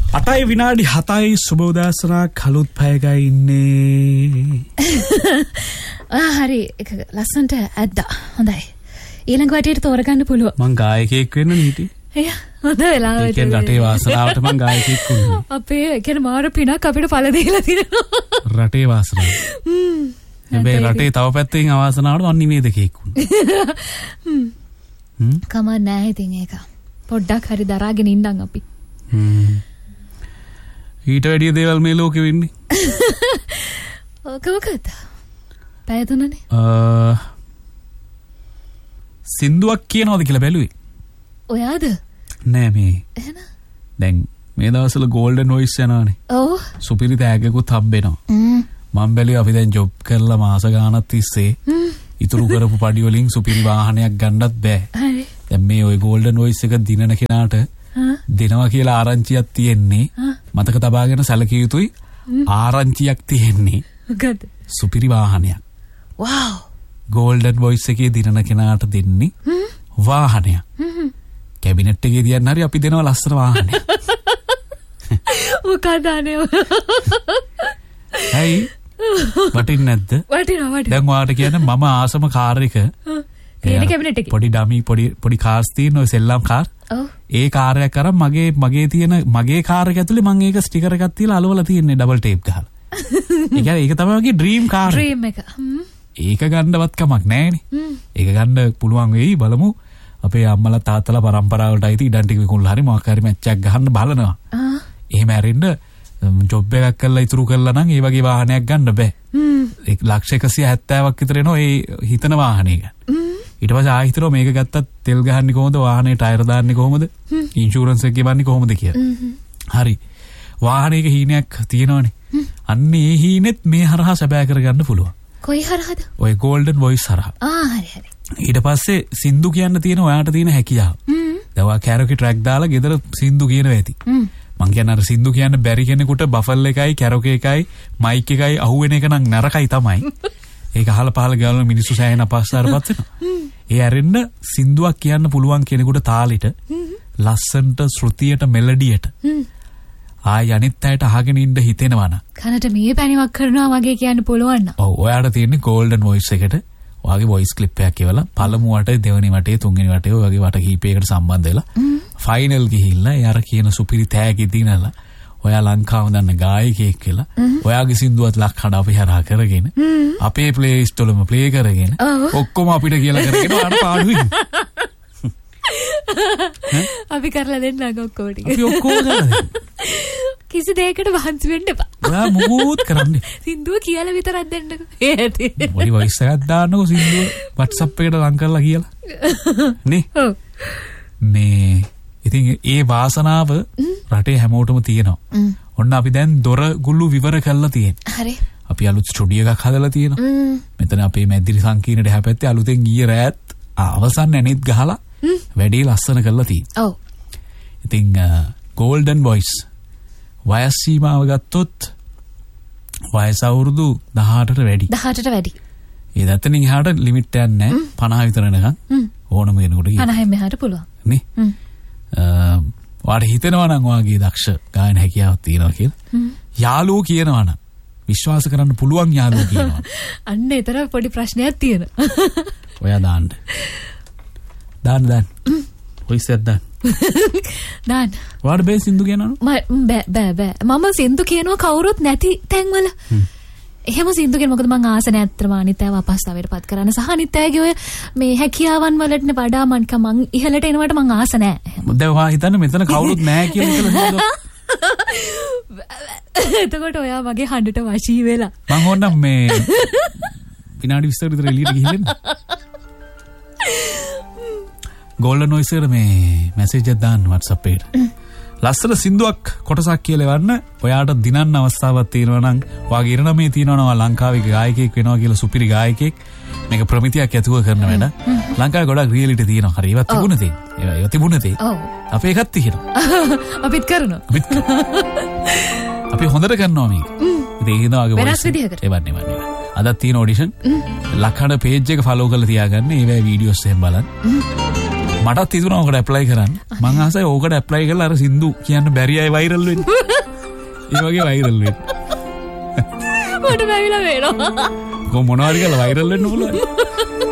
8 විනාඩි 7යි සුබ උදෑසනක් කලුත් පැයකයි ඉන්නේ. හරි ලස්සන්ට ඇද්දා. හොඳයි. ඊළඟ වටේට තෝරගන්න පුළුවන්. මං ගායකයෙක් වෙන්න නීටි. හොඳ වෙලාවට. ඒ කියන්නේ රටේ වාසනාවට මං ගායකයෙක් වුණා. අපේ කියන්නේ මාර පිනක් අපිට පළ දීලා තියෙනවා. රටේ වාසනාව. හැබැයි රටේ තව පැත්තකින් අවාසනාවට මං නිවේදකයෙක් වුණා. කමක් නැහැ ඉතින් ඒක. පොඩ්ඩක් හරි දරාගෙන ඉන්නම් අපි. ඊට වැඩිය දේවල් මේ ලෝකෙ වෙන්නේ. මොකද? පැය 3නේ. සින්දුවක් කියනවාද කියලා බැලුවේ. ඔයාද? නෑ මේ. එහෙනම් දැන් මේ දවස්වල golden voice යනවානේ. ඔව්. සුපිරි තෑග්ගකුත් හම්බෙනවා. මම බැලුවේ අපි දැන් ජොබ් කරලා මාස ගාණක් තිස්සේ ඉතුරු කරපු පඩි වලින් සුපිරි වාහනයක් ගන්නත් බෑ. හරි. දැන් මේ ওই golden voice එක දිනන කෙනාට දෙනවා කියලා ආරංචියක් තියෙන්නේ. මතක තබාගෙන සැලකිය යුතුයි. ආරංචියක් තියෙන්නේ. මොකද? සුපිරි වාහනයක්. wow. golden voice එකේ දිනන කෙනාට දෙන්නේ වාහනයක්. කැබිනට් එකේ තියන්න හරි අපි දෙනවා ලස්සන වාහනයක්. මොකද අනේ? ඇයි? වටින්නේ නැද්ද? වටිනවා. දැන් ඔයාලට කියන්නේ මම ආසම කාර් එක තියෙන කැබිනට් එකේ. පොඩි ඩමි පොඩි කාර්ස් තියෙන ඔය සෙල්ලම් කාර්. ඔව්. ඒ කාර් එක අරන් මගේ තියෙන මගේ කාර් එක ඇතුලේ මම ඒක ස්ටිකර් එකක් තියලා අලවලා තියන්නේ ඩබල් ටේප් ගහලා. ඒ කියන්නේ ඒක තමයි මගේ ඩ්‍රීම් කාර්. ඩ්‍රීම් එක. ඒක ගන්නවත් කමක් නැහැනේ. ඒක ගන්න පුළුවන් වෙයි බලමු. අපේ අම්මලා තාත්තලා පරම්පරාවට අයිති ඉඩම් ටික විකුණලා හරි මොකක් හරි මැච් එකක් ගහන්න බලනවා. එහෙම ඇරෙන්න ජොබ් එකක් කරලා ඉතුරු කරලා නම් ඒ වගේ වාහනයක් ගන්න බෑ. ඒක ලක්ෂ 170ක් විතර එනවා ඒ හිතන වාහනේ ගන්න. ඊට පස්සේ ආයෙ හිතනවා මේක ගත්තත් තෙල් ගහන්නේ කොහොමද? වාහනේ ටයර් දාන්නේ කොහොමද? ඉන්ෂුරන්ස් එක ගෙවන්නේ කොහොමද කියලා. හරි. වාහනයක හීනයක් තියෙනවනේ. අන්න ඒ හීනෙත් මේ හරහා සැබෑ කරගන්න පුළුවන්. කොයි හරහාද? ඔය golden voice හරහා. හරි. ඊට පස්සේ සින්දු කියන්න තියෙන ඔයාට තියෙන හැකියාව. දැන් ඔයා කැරෝකි ට්‍රැක් දාලා ගෙදර සින්දු කියනවා ඇති. මං කියන්නේ අර සින්දු කියන්න බැරි කෙනෙකුට බෆල් එකයි කැරෝකි එකයි මයික් එකයි අහුවෙන එක නම් නරකයි තමයි. ඒක අහලා පහල ගාලන මිනිස්සු සෑහෙන අපහසුතාවයටපත් වෙනවා. ඒ ඇරෙන්න සින්දුවක් කියන්න පුළුවන් කෙනෙකුට තාලෙට ලස්සන්ට ශ්‍රුතියට මෙලඩියට ආය අනිත් අයට අහගෙන ඉන්න හිතෙනවා නම් කනට මේ පැණිවක් කරනවා වගේ කියන්න පුළුවන් නම්. ඔව් ඔයාට තියෙන්නේ golden voice එකට ඔයාගේ voice clip එකක් කියවලා පළමු වටේ දෙවෙනි වටේ තුන්වෙනි වටේ ඔය වගේ වට කිහිපයකට සම්බන්ධ වෙලා ෆයිනල් ගිහිල්ලා ඒ අර කියන සුපිරි තෑගි දිනලා ඔයා ලංකාව දන්න ගායකයෙක් කියලා ඔයාගේ සින්දුවත් ලක්හඬ අපි හරහා කරගෙන අපේ ප්ලේලිස්ට් වලම ප්ලේ කරගෙන ඔක්කොම අපිට කියලා කරගෙන ආන පාඩුවේ අපි කරලා දෙන්න ඔක්කොම ටික. අපි ඔක්කොම කරලා කිසි දෙයකට වහන්සි වෙන්න එපා. ඔයා මොකෝත් කරන්නේ. සින්දුව කියලා විතරක් දෙන්නකෝ. ඒ ඇති. මොඩි වොයිස් එකක් දාන්නකෝ සින්දුව WhatsApp එකට ලං කරලා කියලා. නේ? ඔව්. මේ ඉතින් ඒ වාසනාව රටේ හැමෝටම තියෙනවා. ඔන්න අපි දැන් දොර ගුළු විවර කරලා තියෙනවා. හරි. අපි අලුත් ස්ටුඩියෝ එකක් හදලා තියෙනවා. මෙතන අපේ මැදිරි සංකීර්ණ දෙහැ පැත්තේ අලුතෙන් ගිය රෑත් අවසන් ඇනෙත් ගහලා වැඩේ ලස්සන කරලා තියෙනවා. ඔව්. ඉතින් golden voice වයස් සීමාව ගත්තොත් වයස අවුරුදු 18ට වැඩි. 18ට වැඩි. ඒ දැතනින් එහාට ලිමිට් එකක් නැහැ. 50 විතර එනකන් ඕනම කෙනෙකුට කියන්න. 50න් මෙහාට පුළුවන්. නේ? ඔයාට හිතෙනවා නම් ඔයාගේ දක්ෂ ගායන හැකියාවක් තියෙනවා කියලා. යාළුවෝ කියනවා නම් විශ්වාස කරන්න පුළුවන් යාළුවෝ කියනවා. අන්න ඒතර පොඩි ප්‍රශ්නයක් තියෙනවා. ඔයා දාන්න. දාන්න. voice එකක් දාන්න. දාන්න. ඔයාට බෑ සින්දු කියනවනේ? බෑ. මම සින්දු කියනවා කවුරුත් නැති තැන්වල. එහෙම සින්දු කියන මොකද මං ආස නැත්තරම අනිත්‍යව අපහසුතාවයටපත් කරන්න සහ අනිත්‍යගේ ඔය මේ හැකියාවන් වලට වඩා මං ඉහළට එනවට මං ආස නැහැ. දැන් ඔයා හිතන්නේ මෙතන කවුරුත් නැහැ කියලා එතකොට ඔයා මගේ හඬට වශී වෙලා. මං ඕනම් මේ විනාඩි 20 විතර එළියට ගිහින් golden voice එකට මේ මැසේජ් එකක් දාන්න WhatsApp එකට. ලස්සන සින්දුවක් කොටසක් කියලා එවන්න. ඔයාට දිනන්න අවස්ථාවක් තියෙනවා නම් ඔයාගේ ඉරණමේ තියෙනවා නම් ලංකාවේ ගායකයෙක් වෙනවා කියලා සුපිරි ගායකයෙක් මේක ප්‍රමිතියක් ඇතුව කරන වැඩ. ලංකාවේ ගොඩක් රියැලිටි තියෙනවා. හරි ඒවත් තිබුණේ. ඒවා තිබුණේ. ඔව්. අපේ එකක් තියෙනවා. අපිත් කරනවා. අපි හොඳට කරනවා මේක. ඉතින් ඒ හින්දා වගේ වෙනස් විදිහකට. ඒවන්නේ. අදත් තියෙන ඔඩිෂන්. ලක්හඬ පේජ් එක ෆලෝ කරලා තියාගන්න. ඒවැ වීඩියෝස් එහෙම බලන්න. මටත් හිතුණා ඕකට ඇප්ලයි කරන්න. මං ආසයි ඕකට ඇප්ලයි කරලා අර සින්දු කියන්න බැරි අය වෛරල් වෙන්න. ඒ වගේ වෛරල් වෙන්න. මට බැවිලා වෙනවා. කො මොනවාරි කියලා වෛරල් වෙන්න පුළුවන්.